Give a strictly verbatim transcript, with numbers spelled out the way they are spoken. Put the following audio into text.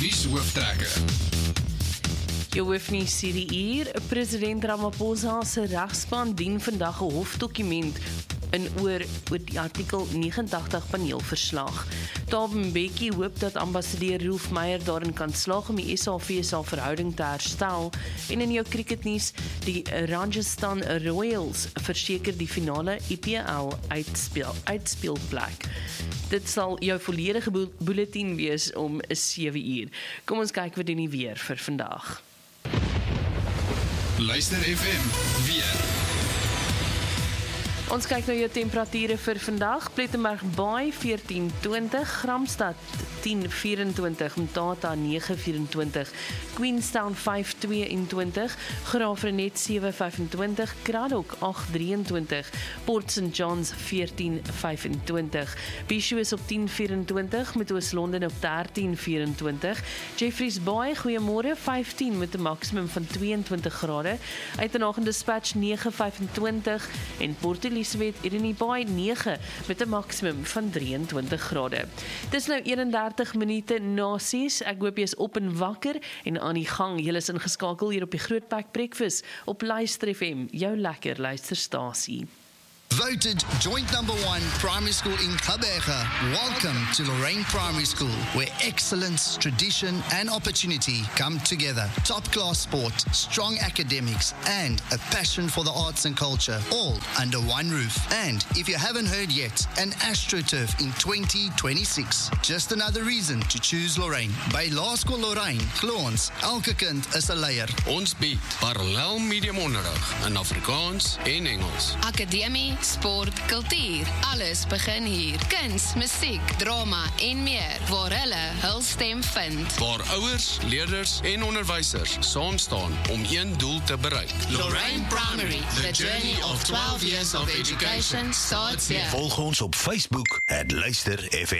nuushooftrekke. Jou hoofnuus hierdie uur, president Ramaphosa se regspan dien vandag 'n hofdokument in oor oor die artikel negenentagtig paneelverslag. Thabo Mbeki hoop dat ambassadeur Rolf Meyer daarin kan slaag om die S A V se verhouding te herstel. En in jou cricketnuus, die Rajasthan Royals verseker die finale I P L uitspeel, uitspeelplek. Dit sal jou volledige bulletin wees om sewe uur. Kom ons kyk wat in die weer vir vandag. Luister F M, weer. Ons kyk na jou temperature vir vandag. Plettenberg Baai veertien twintig, Gramstad tien vyf-en-twintig, Mthatha nege vyf-en-twintig, Queenstown vyf twee-en-twintig, Graafrenet sewe vyf-en-twintig, Cradock agt drie-en-twintig, Port Saint John's veertien vyf-en-twintig, Bhisho is op tien vyf-en-twintig, met Oos-London op dertien vyf-en-twintig, Jeffreys Bay goeiemôre vyftien met 'n maksimum van twee-en-twintig grade, Uitenhage Dispatch nege vyf-en-twintig en Port Elizabeth Irene Bay nege met 'n maksimum van drie-en-twintig grade. Dis nou eenendertig minute na ses. Ek hoop jy is op en wakker en aan die gang. Jy is ingeskakel hier op die Grootpack Breakfast op Luister F M, jou lekker luisterstasie. Voted joint number one primary school in Gqeberha. Welcome to Lorraine Primary School, where excellence, tradition and opportunity come together. Top-class sport, strong academics and a passion for the arts and culture, all under one roof. And if you haven't heard yet, an AstroTurf in twenty twenty-six. Just another reason to choose Lorraine. By Laerskool Lorraine, glo ons, elke kind is 'n leier. Ons bied parallel medium onderrig in Afrikaans en Engels. Akademie, sport, kultuur, alles begin hier. Kuns, musiek, drama en meer, waar hulle hul stem vind. Waar ouers, leerders en onderwysers saam staan om een doel te bereik. Lorraine Primary, the journey of twelve years of education starts here. Volg ons op Facebook at Luister F M.